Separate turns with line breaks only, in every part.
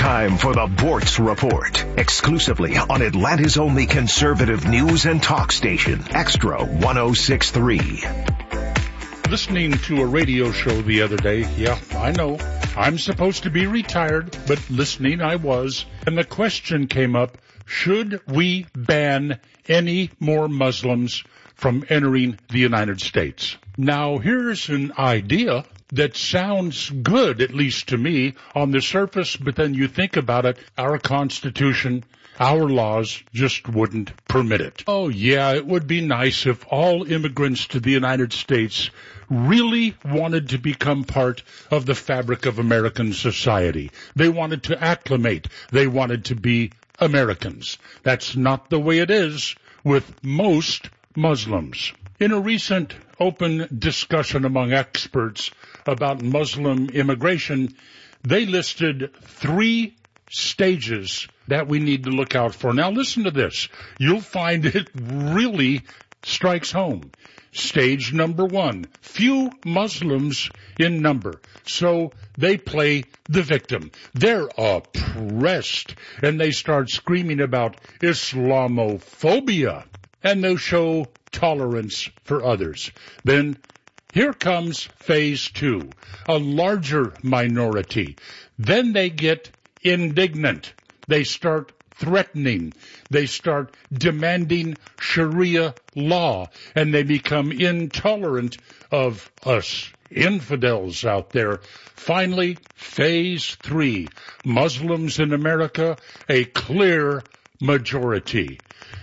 time for the Bortz Report, exclusively on Atlanta's only conservative news and talk station, Extra 106.3.
Listening to a radio show the other day, yeah, I know, I'm supposed to be retired, but listening I was, and the question came up, should we ban any more Muslims from entering the United States? Now, here's an idea that sounds good, at least to me, on the surface, but then you think about it, our Constitution, our laws just wouldn't permit it. Oh, yeah, it would be nice if all immigrants to the United States really wanted to become part of the fabric of American society. They wanted to acclimate. They wanted to be Americans. That's not the way it is with most Muslims. In a recent open discussion among experts about Muslim immigration, they listed 3 stages that we need to look out for. Now listen to this. You'll find it really strikes home. Stage number 1, few Muslims in number. So they play the victim. They're oppressed, and they start screaming about Islamophobia, and they show tolerance for others. Then here comes phase 2, a larger minority. Then they get indignant. They start threatening. They start demanding Sharia law, and they become intolerant of us infidels out there. Finally, phase 3, Muslims in America, a clear majority.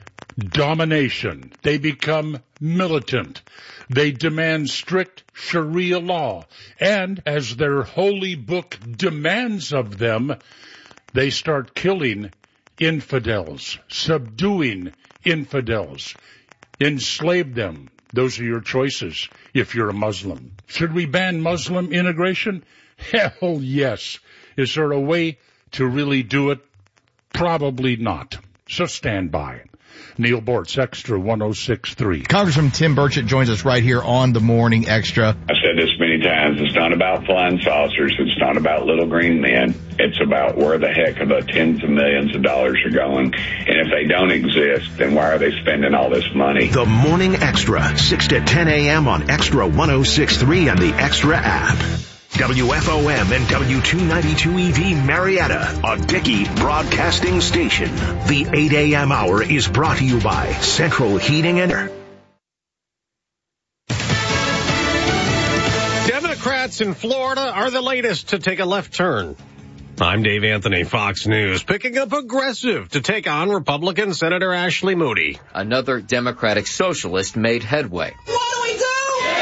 Domination. They become militant. They demand strict Sharia law. And as their holy book demands of them, they start killing infidels, subduing infidels, enslave them. Those are your choices if you're a Muslim. Should we ban Muslim immigration? Hell yes. Is there a way to really do it? Probably not. So stand by. Neil Bortz, Extra 106.3.
Congressman Tim Burchett joins us right here on the Morning Extra.
I've said this many times. It's not about flying saucers. It's not about little green men. It's about where the heck are the tens of millions of dollars are going. And if they don't exist, then why are they spending all this money?
The Morning Extra, 6 to 10 a.m. on Extra 106.3 and the Extra app. WFOM and W292EV Marietta, a Dickey broadcasting station. The 8 a.m. hour is brought to you by Central Heating and Air.
Democrats in Florida are the latest to take a left turn. I'm Dave Anthony, Fox News, picking up aggressive to take on Republican Senator Ashley Moody.
Another Democratic socialist made headway. What do we do?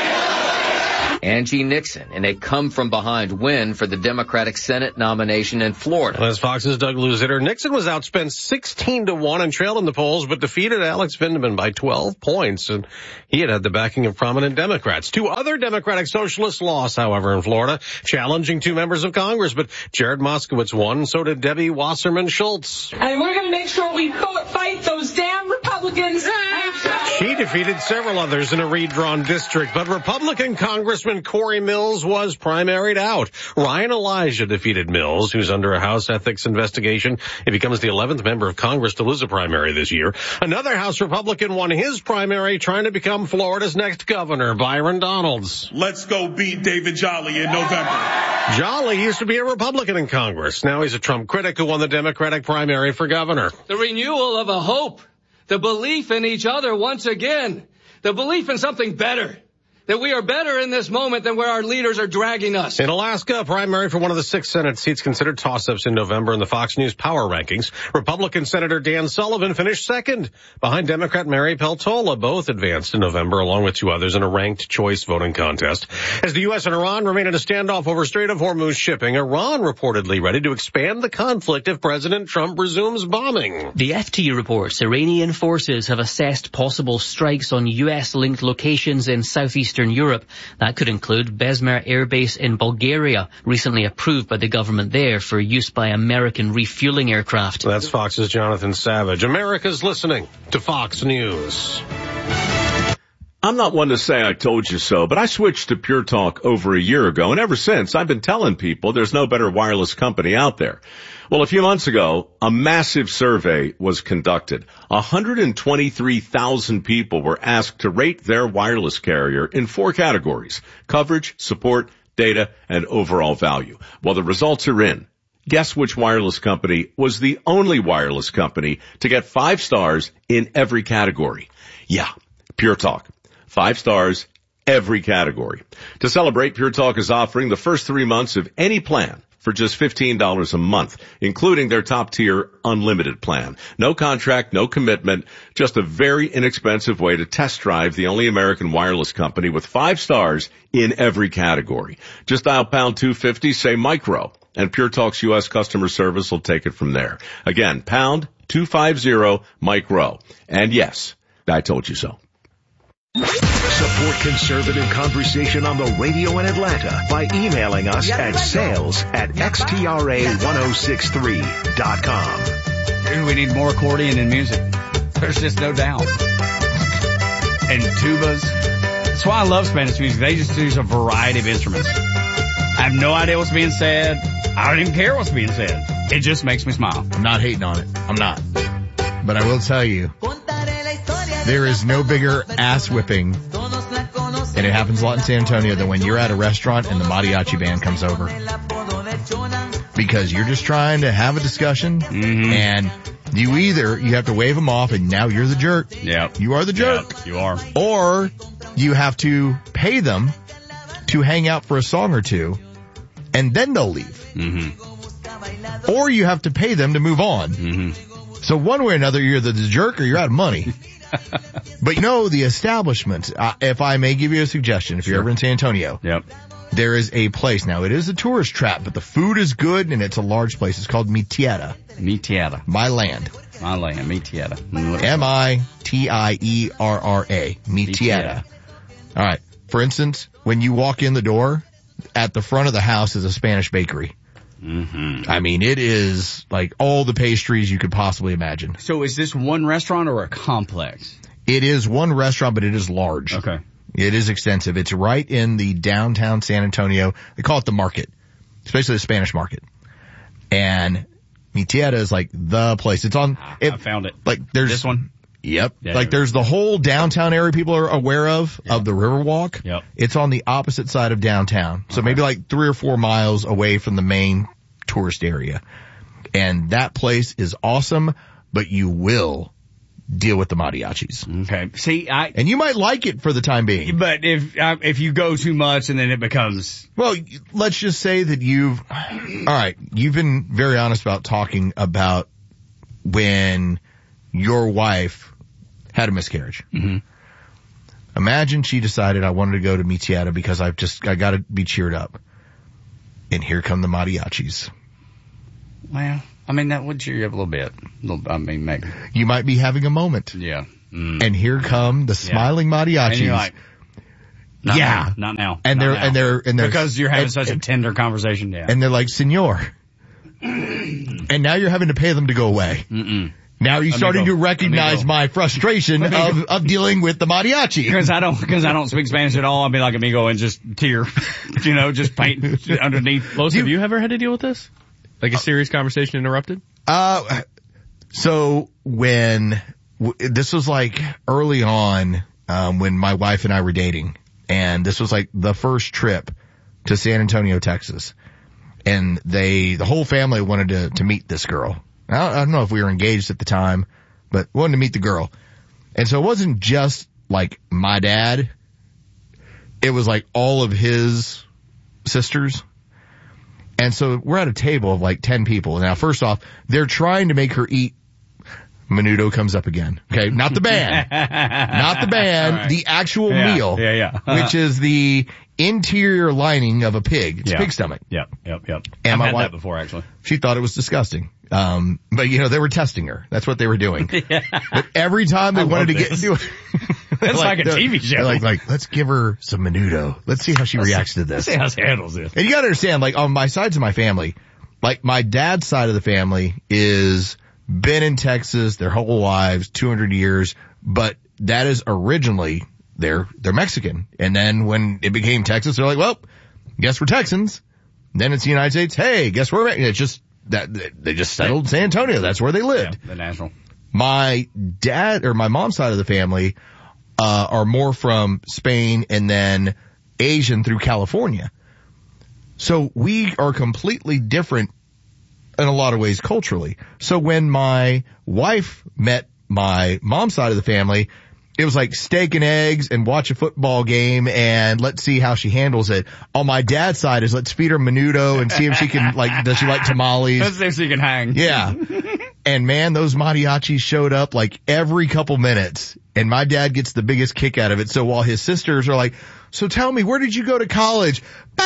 Angie Nixon in a come-from-behind win for the Democratic Senate nomination in Florida.
As Fox's Doug Luzitter, Nixon was outspent 16-1 and trailed in the polls, but defeated Alex Vindman by 12 points, and he had the backing of prominent Democrats. 2 other Democratic socialists lost, however, in Florida, challenging 2 members of Congress, but Jared Moskowitz won, so did Debbie Wasserman Schultz.
And we're going to make sure we fight those damn Republicans.
She defeated several others in a redrawn district, but Republican Congressman Corey Mills was primaried out. Ryan Elijah defeated Mills, who's under a House ethics investigation. He becomes the 11th member of Congress to lose a primary this year. Another House Republican won his primary, trying to become Florida's next governor, Byron Donalds.
Let's go beat David Jolly in November.
Jolly used to be a Republican in Congress. Now he's a Trump critic who won the Democratic primary for governor.
The renewal of a hope. The belief in each other once again. The belief in something better. That we are better in this moment than where our leaders are dragging us.
In Alaska, a primary for one of the 6 Senate seats considered toss-ups in November in the Fox News power rankings. Republican Senator Dan Sullivan finished second behind Democrat Mary Peltola. Both advanced in November, along with 2 others in a ranked choice voting contest. As the U.S. and Iran remain in a standoff over Strait of Hormuz shipping, Iran reportedly ready to expand the conflict if President Trump resumes bombing.
The FT reports Iranian forces have assessed possible strikes on U.S.-linked locations in southeastern Europe. That could include Besmer Air Base in Bulgaria, recently approved by the government there for use by American refueling aircraft.
That's Fox's Jonathan Savage. America's listening to Fox News.
I'm not one to say I told you so, but I switched to Pure Talk over a year ago, and ever since I've been telling people there's no better wireless company out there. Well, a few months ago, a massive survey was conducted. 123,000 people were asked to rate their wireless carrier in 4 categories: coverage, support, data, and overall value. Well, the results are in. Guess which wireless company was the only wireless company to get 5 stars in every category? Yeah, Pure Talk. 5 stars, every category. To celebrate, Pure Talk is offering the first 3 months of any plan for just $15 a month, including their top-tier unlimited plan. No contract, no commitment, just a very inexpensive way to test drive the only American wireless company with 5 stars in every category. Just dial pound 250, say micro, and Pure Talk's U.S. customer service will take it from there. Again, pound 250 micro. And yes, I told you so.
Support conservative conversation on the radio in Atlanta by emailing us at sales@xtra1063.com.
We need more accordion in music. There's just no doubt. And tubas. That's why I love Spanish music. They just use a variety of instruments. I have no idea what's being said. I don't even care what's being said. It just makes me smile.
I'm not hating on it. I'm not. But I will tell you, there is no bigger ass whipping, and it happens a lot in San Antonio, than when you're at a restaurant and the mariachi band comes over. Because you're just trying to have a discussion, and you have to wave them off, and now you're the jerk.
Yeah.
You are the jerk.
Yep, you are.
Or you have to pay them to hang out for a song or two, and then they'll leave. Mm-hmm. Or you have to pay them to move on. Mm-hmm. So one way or another, you're the jerk or you're out of money. But the establishment, if I may give you a suggestion, if you're ever in San Antonio, there is a place. Now, it is a tourist trap, but the food is good, and it's a large place. It's called Mi Tierra.
Mi Tierra.
My land.
My land, Mi Tierra.
M-I-T-I-E-R-R-A. Mi Tierra. All right. For instance, when you walk in the door, at the front of the house is a Spanish bakery. Mm-hmm. I mean, it is like all the pastries you could possibly imagine.
So is this one restaurant or a complex?
It is one restaurant, but it is large.
Okay.
It is extensive. It's right in the downtown San Antonio. They call it the market, especially the Spanish market. And Mi Tierra is like the place. It's on.
I found it.
Like there's
this one.
Yep. Yeah, there's the whole downtown area people are aware of the Riverwalk.
Yep.
It's on the opposite side of downtown. So maybe like 3 or 4 miles away from the main tourist area. And that place is awesome, but you will deal with the mariachis.
Okay. See,
and you might like it for the time being.
But if you go too much and then it becomes...
Well, let's just say that you've been very honest about talking about when your wife had a miscarriage. Mm-hmm. Imagine she decided, I wanted to go to Mi Tierra because I got to be cheered up. And here come the mariachis.
Well, I mean, that would cheer you up a little bit. I mean, maybe.
You might be having a moment.
Yeah.
Mm. And here come the smiling mariachis. And
you're like, not now.
And they're
because you're having such a tender conversation. Yeah.
And they're like, Senor. And now you're having to pay them to go away.
Mm-mm.
Now you're starting to recognize my frustration of dealing with the mariachi.
Because I don't speak Spanish at all. I'll be like amigo and just tear, just paint underneath.
Los, have you ever had to deal with this? Like a serious conversation interrupted?
So when this was like early on, when my wife and I were dating, and this was like the first trip to San Antonio, Texas, and the whole family wanted to meet this girl. I don't know if we were engaged at the time, but wanted to meet the girl. And so it wasn't just like my dad. It was like all of his sisters. And so we're at a table of like 10 people. Now, first off, they're trying to make her eat. Menudo comes up again. Okay. Not the band. Not the band. Right. The actual meal.
Yeah.
Which is the interior lining of a pig. It's pig stomach.
Yep.
And
I've
my
had
wife,
that before, actually.
She thought it was disgusting. But they were testing her. That's what they were doing. But every time they wanted to get into it.
It's like a TV show.
Like, let's give her some menudo. Let's see how she reacts to this.
Let's see how she handles this.
And you gotta understand, like, on my sides of my family, like, my dad's side of the family is been in Texas their whole lives, 200 years, but that is originally they're Mexican. And then when it became Texas, they're like, well, guess we're Texans. Then it's the United States. Hey, guess we're, it's just that they just settled in San Antonio. That's where they lived.
Yeah, the national.
My dad or my mom's side of the family, are more from Spain and then Asian through California. So we are completely different in a lot of ways culturally. So when my wife met my mom's side of the family, it was like steak and eggs and watch a football game and let's see how she handles it. On my dad's side is let's feed her menudo and see if she can does she like tamales?
Let's see if she can hang.
Yeah. And man, those mariachis showed up like every couple minutes and my dad gets the biggest kick out of it. So while his sisters are like, so tell me, where did you go to college?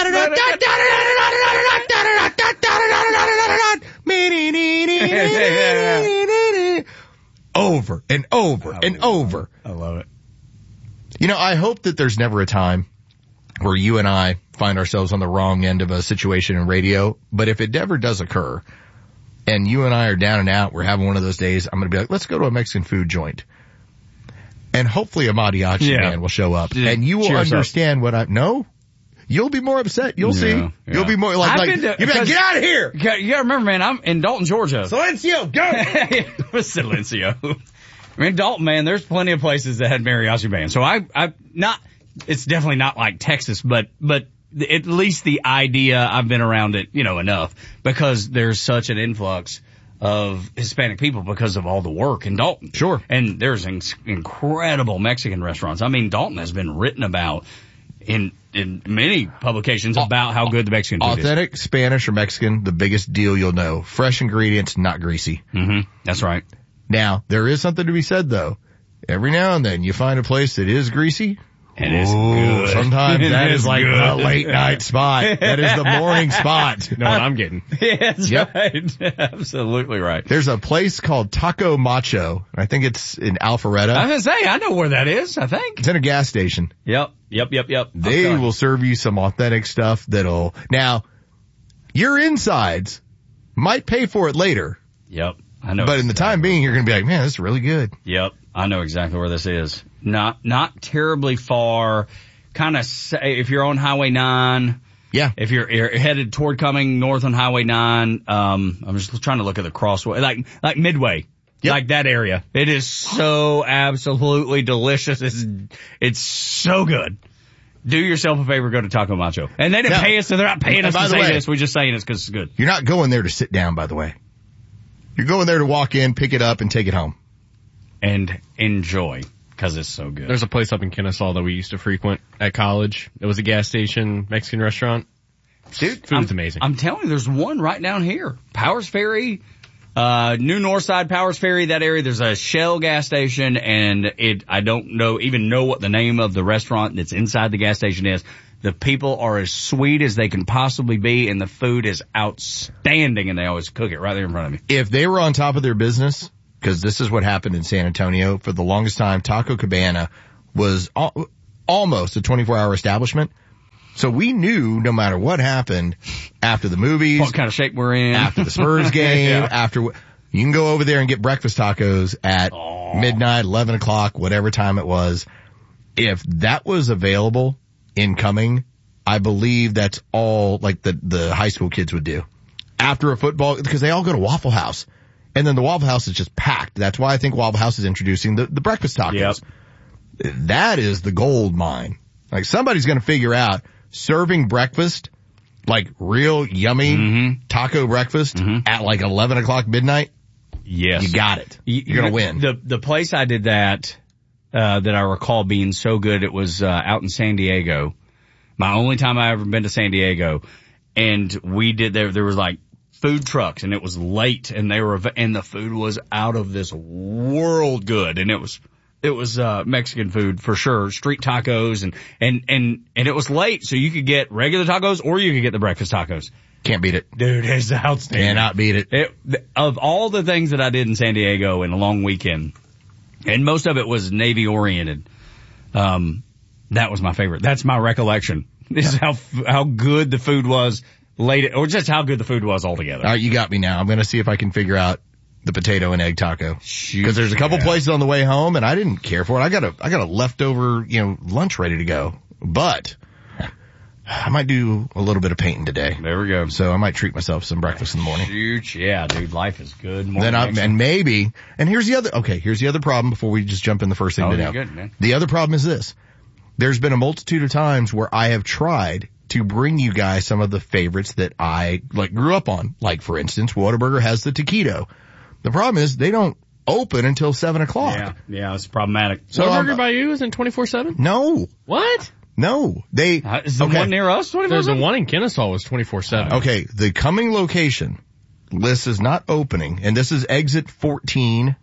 Over and over and over.
I love it.
You know, I hope that there's never a time where you and I find ourselves on the wrong end of a situation in radio. But if it ever does occur and you and I are down and out, we're having one of those days, I'm going to be like, let's go to a Mexican food joint. And hopefully a mariachi man will show up and you will understand what you'll be more upset. You'll see. Yeah. You'll be more you'll be like, get out of here.
You gotta remember, man, I'm in Dalton, Georgia.
Silencio, go!
Silencio. I mean, Dalton, man, there's plenty of places that had mariachi bands. So it's definitely not like Texas, but at least the idea, I've been around it, enough because there's such an influx of Hispanic people because of all the work in Dalton.
Sure.
And there's incredible Mexican restaurants. I mean, Dalton has been written about in many publications about how good the Mexican food is.
Authentic Spanish or Mexican, the biggest deal you'll know. Fresh ingredients, not greasy.
Mm-hmm. That's right.
Now, there is something to be said though. Every now and then you find a place that is greasy.
It is good.
Sometimes that is like a late night spot. That is the morning spot.
Know what I'm getting.
Yeah, that's right. Absolutely right.
There's a place called Taco Macho. I think it's in Alpharetta.
I was going to say, I know where that is, I think.
It's in a gas station.
Yep.
They will serve you some authentic stuff now, your insides might pay for it later.
Yep. I know.
But in the time being, you're going to be like, man, this is really good.
Yep. I know exactly where this is. Not terribly far. Kind of, if you're on Highway 9.
Yeah.
If you're headed toward coming north on Highway 9, I'm just trying to look at the crossway, like Midway. Yep. Like that area. It is so absolutely delicious. It's so good. Do yourself a favor, go to Taco Macho. And they didn't pay us, so they're not paying us to say this. We're just saying this because it's good.
You're not going there to sit down, by the way. You're going there to walk in, pick it up, and take it home.
And enjoy, because it's so good.
There's a place up in Kennesaw that we used to frequent at college. It was a gas station, Mexican restaurant.
Dude,
food's amazing.
I'm telling you, there's one right down here. Powers Ferry, New Northside, Powers Ferry, that area. There's a Shell gas station, and I don't even know what the name of the restaurant that's inside the gas station is. The people are as sweet as they can possibly be, and the food is outstanding, and they always cook it right there in front of me.
If they were on top of their business, because this is what happened in San Antonio, for the longest time, Taco Cabana was almost a 24-hour establishment. So we knew no matter what happened after the movies,
what kind of shape we're in,
after the Spurs game, you can go over there and get breakfast tacos at midnight, 11 o'clock, whatever time it was. If that was available incoming, I believe that's all like the high school kids would do after a football, because they all go to Waffle House. And then the Waffle House is just packed. That's why I think Waffle House is introducing the breakfast tacos. Yep. That is the gold mine. Like somebody's going to figure out serving breakfast, like real yummy taco breakfast at like 11 o'clock midnight.
Yes.
You got it. You're going to win.
The place I did that I recall being so good, it was out in San Diego. My only time I ever been to San Diego. And we did there was like food trucks, and it was late, and the food was out of this world good, and it was Mexican food for sure, street tacos, and it was late, so you could get regular tacos or you could get the breakfast tacos.
Can't beat it.
Dude, it's outstanding.
Cannot beat it.
Of all the things that I did in San Diego in a long weekend, and most of it was Navy oriented, that was my favorite. That's my recollection. This is how good the food was. Or just how good the food was altogether.
All right, you got me now. I'm going to see if I can figure out the potato and egg taco. Because there's a couple places on the way home, and I didn't care for it. I got a leftover, lunch ready to go. But I might do a little bit of painting today.
There we go.
So I might treat myself some breakfast in the morning.
Huge. Yeah, dude, life is good.
And here's the other problem before we just jump in the first thing to know.
Good, man.
The other problem is this. There's been a multitude of times where I have tried to bring you guys some of the favorites that I grew up on. Like, for instance, Whataburger has the taquito. The problem is they don't open until 7 o'clock.
Yeah, it's problematic.
So Whataburger by you isn't 24/7?
No.
What?
No.
Is the one near us 24/7?
There's the one in Kennesaw was 24/7.
Okay, the coming location list is not opening, and this is exit 14,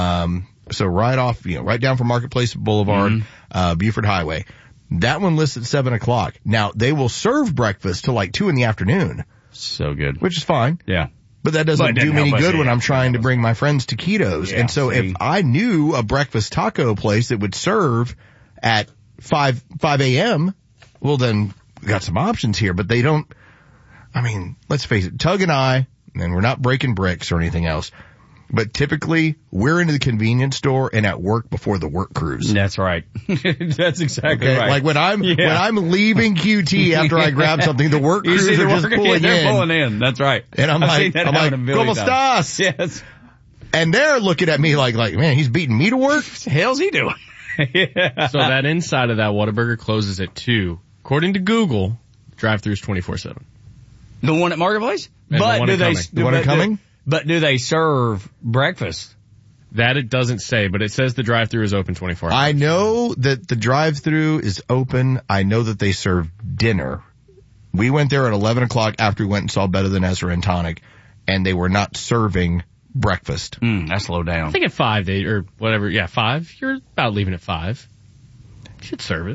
so right off, right down from Marketplace Boulevard, Buford Highway. That one lists at 7 o'clock. Now, they will serve breakfast till 2 in the afternoon.
So good.
Which is fine.
Yeah.
But that doesn't do me any good when I'm trying to bring my friends taquitos.
Yeah,
and so if I knew a breakfast taco place that would serve at 5 a.m., well, then we got some options here, but they don't. I mean, let's face it, Tug and I, and we're not breaking bricks or anything else, but typically we're into the convenience store and at work before the work crews.
That's right. That's exactly right.
Like when I'm leaving QT after I grab something, the work crews are just pulling in.
That's right.
And I'm like, ¿Cómo estás?
Yes.
And they're looking at me like, man, he's beating me to work?
What the hell's he doing?
So that inside of that Whataburger closes at 2. According to Google, drive-thru's 24/7.
The one at Marketplace?
But
The one coming?
But do they serve breakfast?
That it doesn't say, but it says the drive-thru is open 24 hours.
I know that the drive-thru is open. I know that they serve dinner. We went there at 11 o'clock after we went and saw Better Than Ezra and Tonic, and they were not serving breakfast.
That's low down.
I think at 5, or whatever. Yeah, 5. You're about leaving at 5. Should serve it.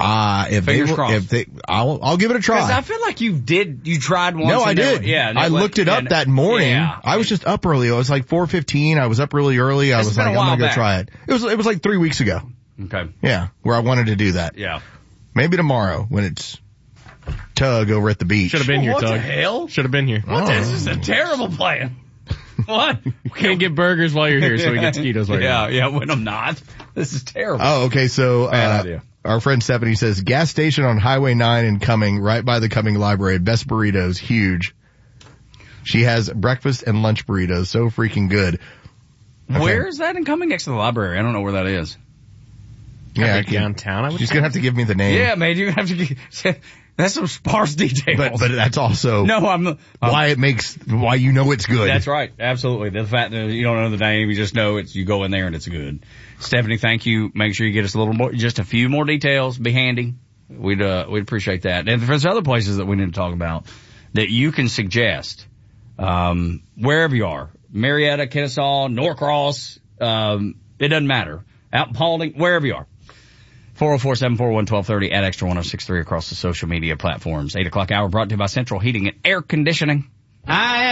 I'll give it a try.
Because I feel like you tried once.
No, I did. I looked it up that morning.
Yeah.
I was just up early. It was 4:15. I was up really early. I was like, I'm going to go try it. It was like 3 weeks ago.
Okay.
Yeah, where I wanted to do that.
Yeah.
Maybe tomorrow when it's Tug over at the beach.
Should have been here, Tug.
What the hell?
Should have been here.
This is a terrible plan. What?
We can't get burgers while you're here, so we get taquitos while you're here.
Yeah, when I'm not. This is terrible.
Oh, okay. So,
bad idea.
Our friend Stephanie says, gas station on Highway 9 in Cumming, right by the Cumming Library. Best burritos, huge. She has breakfast and lunch burritos, so freaking good. Okay.
Where is that in Cumming? Next to the library. I don't know where that is.
Yeah,
downtown.
She's gonna have to give me the name.
Yeah, man, you're gonna have to. That's some sparse details.
But that's also why you know it's good.
That's right. Absolutely. The fact that you don't know the name, you just know you go in there and it's good. Stephanie, thank you. Make sure you get us just a few more details. Be handy. We'd appreciate that. And if there's other places that we need to talk about that you can suggest, wherever you are, Marietta, Kennesaw, Norcross, it doesn't matter. Out in Paulding, wherever you are. 404-741-1230 at Extra 1063 across the social media platforms. 8 o'clock hour brought to you by Central Heating and Air Conditioning.